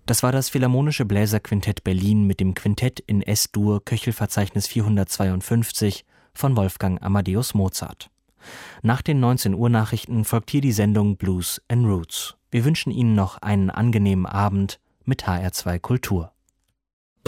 Das war das Philharmonische Bläserquintett Berlin mit dem Quintett in S-Dur, Köchelverzeichnis 452 von Wolfgang Amadeus Mozart. Nach den 19 Uhr Nachrichten folgt hier die Sendung Blues & Roots. Wir wünschen Ihnen noch einen angenehmen Abend mit HR2 Kultur.